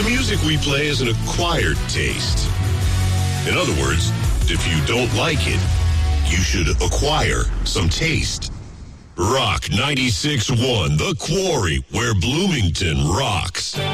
The music we play is an acquired taste. In other words, if you don't like it, you should acquire some taste. Rock 96.1, The Quarry, where Bloomington rocks.